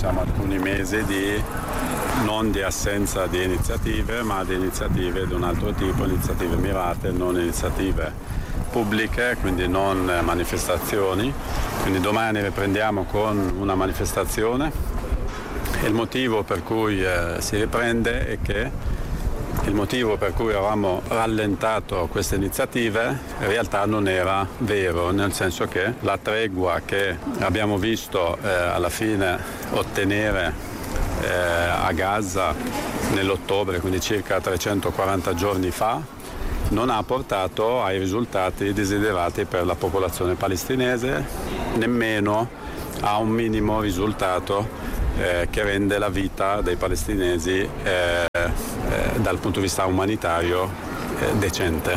alcuni mesi non di assenza di iniziative, ma di iniziative di un altro tipo, iniziative mirate, non iniziative pubbliche, quindi non manifestazioni. Quindi domani riprendiamo con una manifestazione e il motivo per cui si riprende è che il motivo per cui avevamo rallentato queste iniziative in realtà non era vero, nel senso che la tregua che abbiamo visto alla fine ottenere a Gaza nell'ottobre, quindi circa 340 giorni fa, non ha portato ai risultati desiderati per la popolazione palestinese, nemmeno a un minimo risultato che rende la vita dei palestinesi dal punto di vista umanitario decente.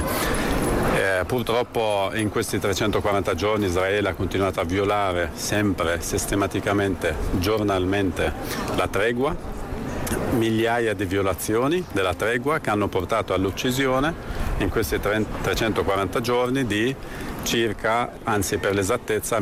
Purtroppo in questi 340 giorni Israele ha continuato a violare sempre, sistematicamente, giornalmente la tregua, migliaia di violazioni della tregua che hanno portato all'uccisione in questi 340 giorni di circa, anzi per l'esattezza,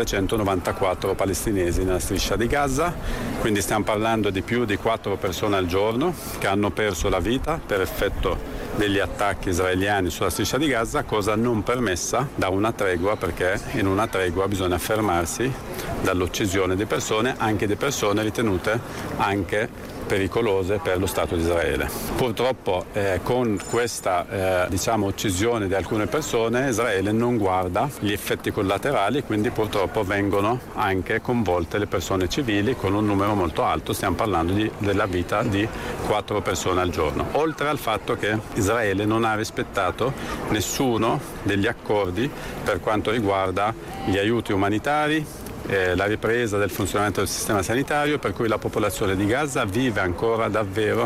1394 palestinesi nella striscia di Gaza, quindi stiamo parlando di più di 4 persone al giorno che hanno perso la vita per effetto degli attacchi israeliani sulla striscia di Gaza, cosa non permessa da una tregua, perché in una tregua bisogna fermarsi dall'uccisione di persone, anche di persone ritenute anche pericolose per lo Stato di Israele. Purtroppo con questa uccisione di alcune persone Israele non guarda gli effetti collaterali, quindi purtroppo vengono anche coinvolte le persone civili con un numero molto alto, stiamo parlando della vita di 4 persone al giorno. Oltre al fatto che Israele non ha rispettato nessuno degli accordi per quanto riguarda gli aiuti umanitari, la ripresa del funzionamento del sistema sanitario, per cui la popolazione di Gaza vive ancora davvero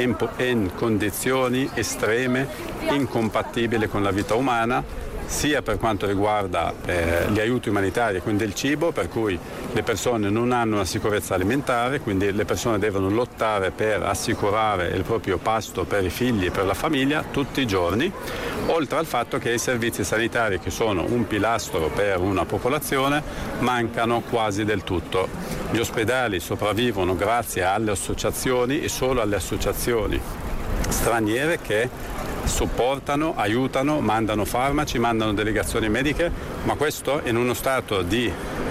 in condizioni estreme, incompatibili con la vita umana, sia per quanto riguarda gli aiuti umanitari, quindi il cibo, per cui le persone non hanno una sicurezza alimentare, quindi le persone devono lottare per assicurare il proprio pasto per i figli e per la famiglia tutti i giorni, oltre al fatto che i servizi sanitari, che sono un pilastro per una popolazione, mancano quasi del tutto. Gli ospedali sopravvivono grazie alle associazioni e solo alle associazioni straniere che supportano, aiutano, mandano farmaci, mandano delegazioni mediche, ma questo in uno stato di,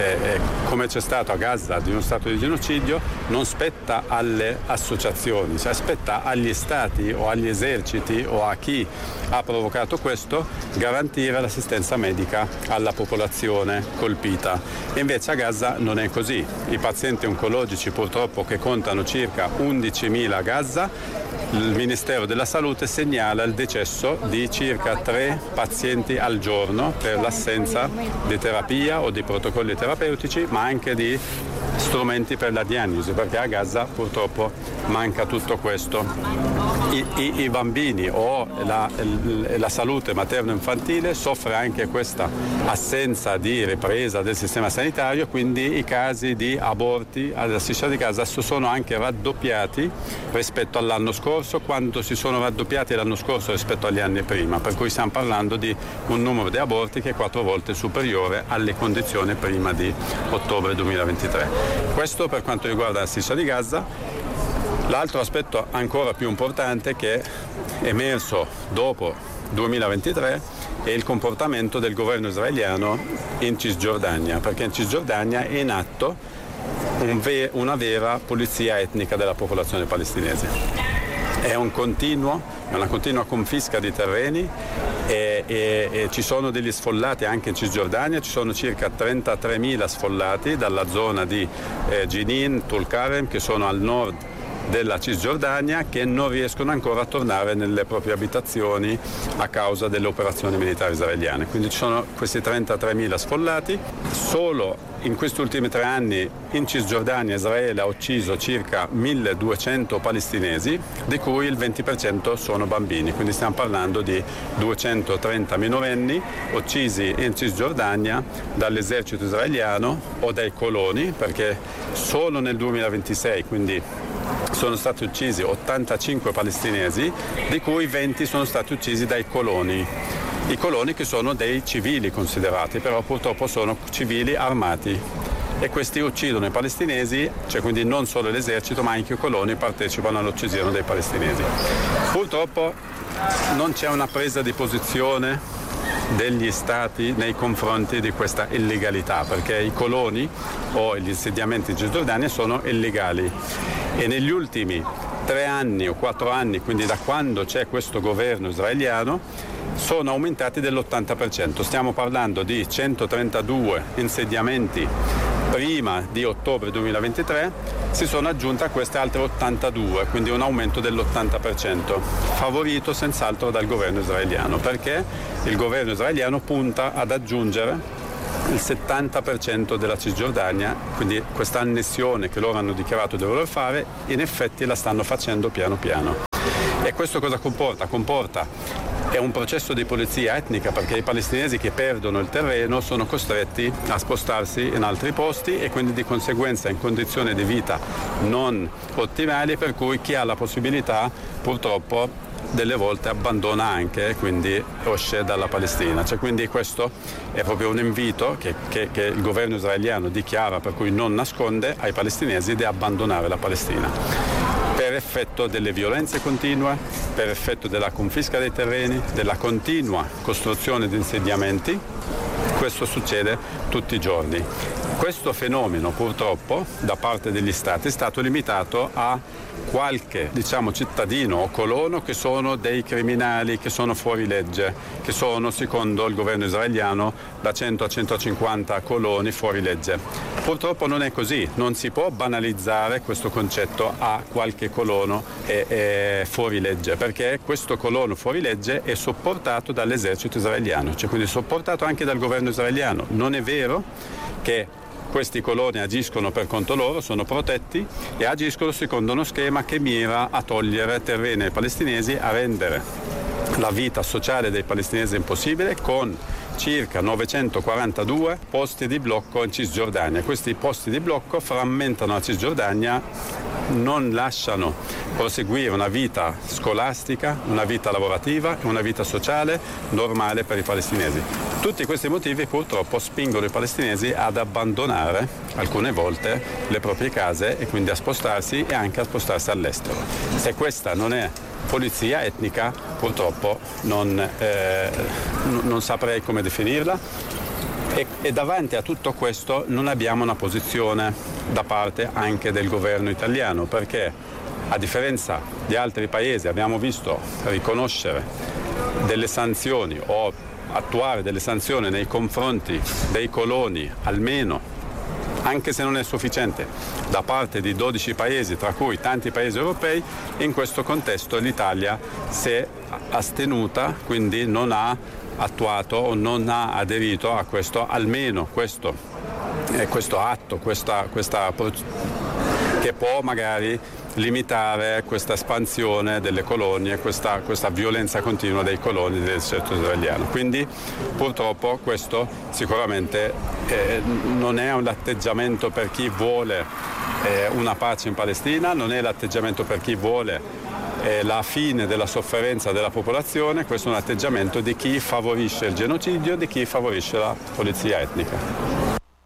come c'è stato a Gaza, di uno stato di genocidio, non spetta alle associazioni, cioè spetta agli stati o agli eserciti o a chi ha provocato questo garantire l'assistenza medica alla popolazione colpita. E invece a Gaza non è così. I pazienti oncologici purtroppo, che contano circa 11.000 a Gaza, il Ministero della Salute segnala il decesso di circa 3 pazienti al giorno per l'assenza di terapia o di protocolli terapeutici, ma anche di strumenti per la diagnosi, perché a Gaza purtroppo manca tutto questo. I bambini o la salute materno-infantile soffre anche questa assenza di ripresa del sistema sanitario, quindi i casi di aborti alla striscia di Gaza sono anche raddoppiati rispetto all'anno scorso, quando si sono raddoppiati l'anno scorso rispetto agli anni prima, per cui stiamo parlando di un numero di aborti che è 4 volte superiore alle condizioni prima di ottobre 2023. Questo per quanto riguarda la striscia di Gaza. L'altro aspetto ancora più importante che è emerso dopo 2023 è il comportamento del governo israeliano in Cisgiordania, perché in Cisgiordania è in atto una vera pulizia etnica della popolazione palestinese. È una continua confisca di terreni e ci sono degli sfollati anche in Cisgiordania, ci sono circa 33.000 sfollati dalla zona di Jenin, Tulkarem, che sono al nord della Cisgiordania, che non riescono ancora a tornare nelle proprie abitazioni a causa delle operazioni militari israeliane. Quindi ci sono questi 33.000 sfollati. Solo in questi ultimi 3 anni in Cisgiordania Israele ha ucciso circa 1.200 palestinesi, di cui il 20% sono bambini, quindi stiamo parlando di 230 minorenni uccisi in Cisgiordania dall'esercito israeliano o dai coloni, perché solo nel 2026, quindi sono stati uccisi 85 palestinesi, di cui 20 sono stati uccisi dai coloni. I coloni che sono dei civili considerati, però purtroppo sono civili armati. e questi uccidono i palestinesi, cioè quindi non solo l'esercito ma anche i coloni partecipano all'uccisione dei palestinesi. Purtroppo non c'è una presa di posizione degli stati nei confronti di questa illegalità, perché i coloni o gli insediamenti in Cisgiordania sono illegali e negli ultimi 3 anni o 4 anni, quindi da quando c'è questo governo israeliano, sono aumentati dell'80%. Stiamo parlando di 132 insediamenti prima di ottobre 2023, si sono aggiunte a queste altre 82, quindi un aumento dell'80%, favorito senz'altro dal governo israeliano, perché il governo israeliano punta ad aggiungere il 70% della Cisgiordania, quindi questa annessione che loro hanno dichiarato di voler fare, in effetti la stanno facendo piano piano. E questo cosa comporta? È un processo di pulizia etnica, perché i palestinesi che perdono il terreno sono costretti a spostarsi in altri posti e quindi di conseguenza in condizioni di vita non ottimali, per cui chi ha la possibilità purtroppo delle volte abbandona anche, quindi esce dalla Palestina. Cioè, quindi questo è proprio un invito che il governo israeliano dichiara, per cui non nasconde ai palestinesi di abbandonare la Palestina. Per effetto delle violenze continue, per effetto della confisca dei terreni, della continua costruzione di insediamenti, questo succede tutti i giorni. Questo fenomeno purtroppo da parte degli Stati è stato limitato a qualche cittadino o colono che sono dei criminali, che sono fuori legge, che sono, secondo il governo israeliano, da 100 a 150 coloni fuori legge. Purtroppo non è così, non si può banalizzare questo concetto a qualche colono fuori legge, perché questo colono fuori legge è sopportato dall'esercito israeliano, cioè quindi sopportato anche dal governo israeliano. Non è vero che questi coloni agiscono per conto loro, sono protetti e agiscono secondo uno schema che mira a togliere terreni ai palestinesi, a rendere la vita sociale dei palestinesi impossibile, con circa 942 posti di blocco in Cisgiordania. Questi posti di blocco frammentano la Cisgiordania, non lasciano proseguire una vita scolastica, una vita lavorativa e una vita sociale normale per i palestinesi. Tutti questi motivi purtroppo spingono i palestinesi ad abbandonare alcune volte le proprie case e quindi a spostarsi e anche a spostarsi all'estero. Se questa non è pulizia etnica, purtroppo non saprei come definirla. E davanti a tutto questo non abbiamo una posizione da parte anche del governo italiano, perché a differenza di altri paesi abbiamo visto riconoscere delle sanzioni o attuare delle sanzioni nei confronti dei coloni, almeno, anche se non è sufficiente, da parte di 12 paesi, tra cui tanti paesi europei. In questo contesto l'Italia si è astenuta, quindi non ha attuato o non ha aderito a questo, almeno questo atto, che può magari limitare questa espansione delle colonie, questa violenza continua dei coloni dell'esercito israeliano. Quindi purtroppo questo sicuramente non è un atteggiamento per chi vuole una pace in Palestina, non è l'atteggiamento per chi vuole la fine della sofferenza della popolazione. Questo è un atteggiamento di chi favorisce il genocidio, di chi favorisce la pulizia etnica.